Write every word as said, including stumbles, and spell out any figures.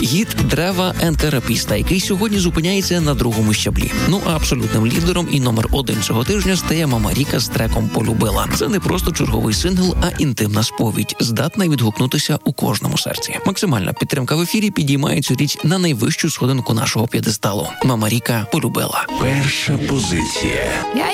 Гіт «Драва енд Карапіста», який сьогодні зупиняється на другому щаблі. Ну а абсолютним лідером і номер один цього тижня стає Мама Ріка з треком «Полюбила». Це не просто черговий сингл, а інтимна сповідь, здатна відгукнутися у кожному серці. Максимальна підтримка в ефірі підіймає цю річ на найвищу сходинку нашого п'єдесталу. Мама Ріка «Полюбила». Перша позиція.